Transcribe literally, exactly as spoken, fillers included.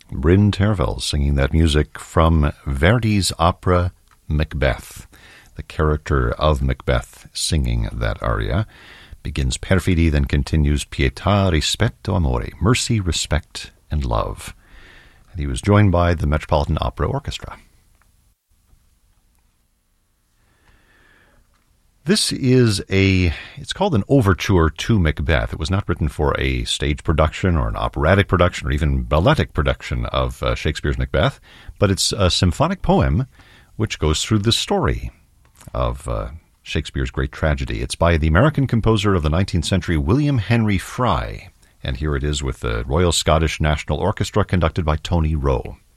Bryn Terfel singing that music from Verdi's opera Macbeth. The character of Macbeth singing that aria begins Perfidi, then continues Pietà, rispetto, amore, mercy, respect, and love. And he was joined by the Metropolitan Opera Orchestra. This is a, it's called an overture to Macbeth. It was not written for a stage production or an operatic production or even balletic production of uh, Shakespeare's Macbeth, but it's a symphonic poem which goes through the story of uh, Shakespeare's great tragedy. It's by the American composer of the nineteenth century, William Henry Fry, and here it is with the Royal Scottish National Orchestra conducted by Tony Rowe.